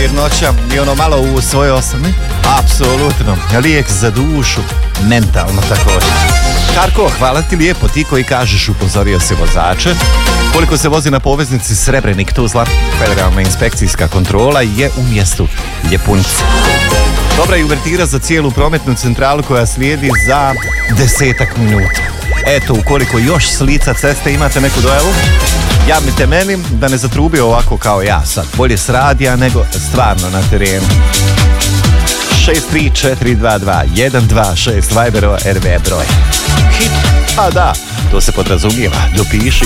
mirnoća i ono malo u svojoj osami. Apsolutno. Lijek za dušu, mentalno također. Karko, hvala ti lijepo, ti koji kažeš upozorio si vozače. Koliko se vozi na poveznici Srebrenik-Tuzla, federalna inspekcijska kontrola je u mjestu Ljepunjice. Dobra je uvertira za cijelu prometnu centralu koja slijedi za 10 minuta. Eto, ukoliko još s lica ceste imate neku dojavu, javite meni da ne zatrubi ovako kao ja sad. Bolje s radija nego stvarno na terenu. 63422-126 Viberova RV broj. Hit, a da, to se podrazumijeva, dopiši.